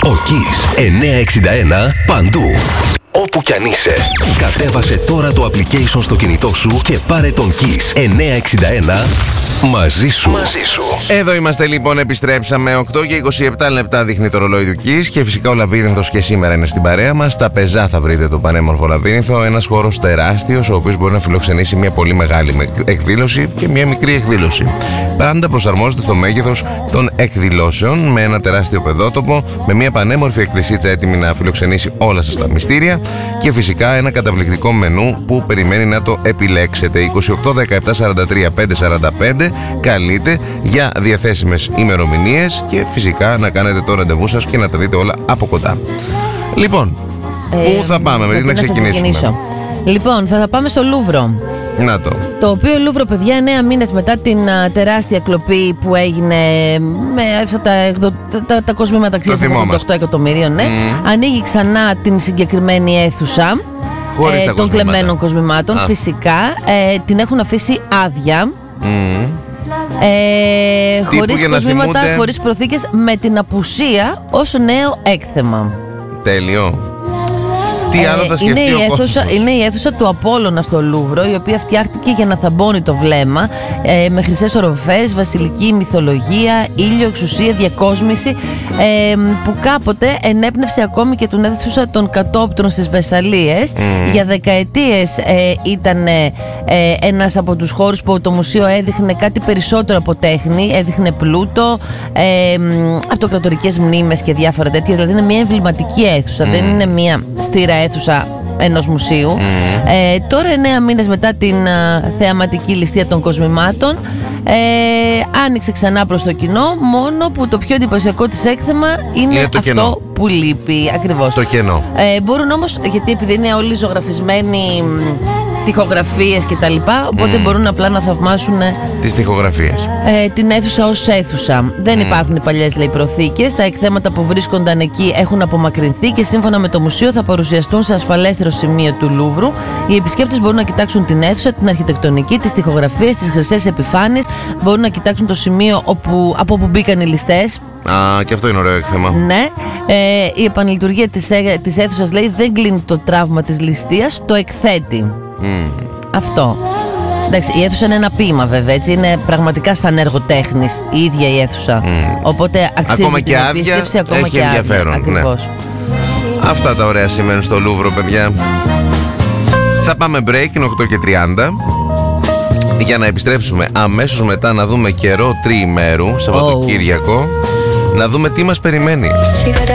Ο Kiss 961 παντού. Όπου κι αν είσαι, κατέβασε τώρα το application στο κινητό σου και πάρε τον Kiss 961 μαζί σου. Εδώ είμαστε λοιπόν, επιστρέψαμε. 8 και 27 λεπτά δείχνει το ρολόι του Kiss και φυσικά ο Λαβύρινθος και σήμερα είναι στην παρέα μας. Στα Πεζά θα βρείτε το πανέμορφο Λαβύρινθο, ένας χώρος τεράστιος, ο οποίος μπορεί να φιλοξενήσει μια πολύ μεγάλη εκδήλωση και μια μικρή εκδήλωση. Πάντα προσαρμόζεται στο μέγεθος των εκδηλώσεων, με ένα τεράστιο παιδότοπο, με μια πανέμορφη εκκλησίτσα έτοιμη να φιλοξενήσει όλα σας τα μυστήρια και φυσικά ένα καταπληκτικό μενού που περιμένει να το επιλέξετε. 28 17 43 545 καλείτε για διαθέσιμες ημερομηνίες και φυσικά να κάνετε το ραντεβού σας και να τα δείτε όλα από κοντά. Λοιπόν, πού θα πάμε, με τι να ξεκινήσουμε? Λοιπόν, θα πάμε στο Λούβρο. Να το. Το οποίο Λούβρο, παιδιά, 9 μήνες μετά την τεράστια κλοπή που έγινε με αυτά τα κοσμήματα αξίας 8 εκατομμυρίων, ναι, ανοίγει ξανά την συγκεκριμένη αίθουσα των κλεμμένων κοσμημάτων. Φυσικά την έχουν αφήσει άδεια. Χωρίς κοσμήματα, χωρίς προθήκες, με την απουσία ως νέο έκθεμα. Τέλειο. Τι άλλο θα σκεφτεί είναι η αίθουσα του Απόλλωνα στο Λούβρο, η οποία φτιάχτηκε για να θαμπώνει το βλέμμα, με χρυσές οροφές, βασιλική μυθολογία, ήλιο, εξουσία, διακόσμηση, που κάποτε ενέπνευσε ακόμη και την αίθουσα των κατόπτρων στις Βεσσαλίες. Για δεκαετίες ήταν ένας από τους χώρους που το μουσείο έδειχνε κάτι περισσότερο από τέχνη, έδειχνε πλούτο, αυτοκρατορικές μνήμες και διάφορα τέτοια. Δηλαδή είναι μια εμβληματική αίθουσα, δεν είναι μια στήρα αίθουσα ενός μουσείου. Τώρα 9 μήνες μετά την θεαματική ληστεία των κοσμημάτων, άνοιξε ξανά προς το κοινό, μόνο που το πιο εντυπωσιακό της έκθεμα είναι αυτό κενό που λείπει. Ακριβώς. Το κενό. Μπορούν όμως, γιατί επειδή είναι όλοι ζωγραφισμένοι, τοιχογραφίες και τα λοιπά, οπότε μπορούν απλά να θαυμάσουν τις τοιχογραφίες, την αίθουσα ως αίθουσα. Δεν υπάρχουν οι παλιές, λέει, προθήκες. Τα εκθέματα που βρίσκονταν εκεί έχουν απομακρυνθεί και σύμφωνα με το μουσείο θα παρουσιαστούν σε ασφαλέστερο σημείο του Λούβρου. Οι επισκέπτες μπορούν να κοιτάξουν την αίθουσα, την αρχιτεκτονική, τις τοιχογραφίες, τις χρυσές επιφάνειες. Μπορούν να κοιτάξουν το σημείο από όπου μπήκαν οι ληστές. Και αυτό είναι ωραίο έκθεμα. Ναι. Η επανλειτουργία της αίθουσας, λέει, δεν κλείνει το τραύμα της ληστείας, το εκθέτει. Αυτό. Εντάξει, η αίθουσα είναι ένα ποίημα, βέβαια, έτσι. Είναι πραγματικά σαν έργο τέχνης η ίδια η αίθουσα. Οπότε αξίζει ακόμα την επίσκεψη, ακόμα έχει και ενδιαφέρον. Ακριβώς. Ναι. Αυτά τα ωραία σημαίνουν στο Λούβρο, παιδιά. Θα πάμε break, είναι 8 και 30. Για να επιστρέψουμε αμέσως μετά, να δούμε καιρό τριημέρου, Σαββατοκύριακο. Να δούμε τι μας περιμένει.